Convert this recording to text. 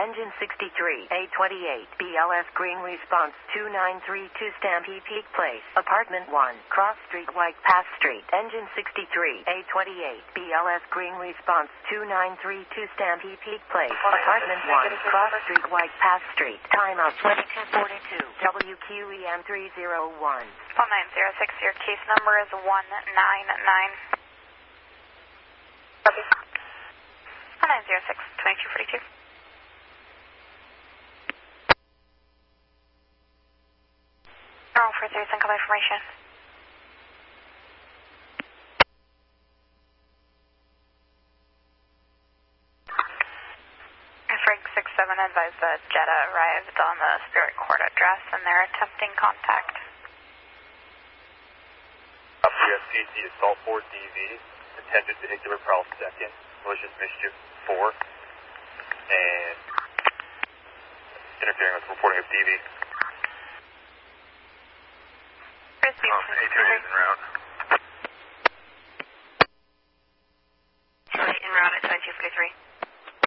Engine 63, A28, BLS Green Response 2932 Stampede Peak Place, Apartment 1, Cross Street, White Pass Street. Engine 63, A28, BLS Green Response 2932 Stampede Peak Place, Apartment 1, Cross Street, White Pass Street. Timeout 2242, WQEM 301. 1906, your case number is 199. Copy. 1906, 2242. Wrong for 3, send call information. Frank 67 advised that Jetta arrived on the Spirit Court address and they're attempting contact. FCC Assault 4 DV, attempted vehicular prowl 2nd, malicious mischief 4, and interfering with reporting of DV. A2 is en route.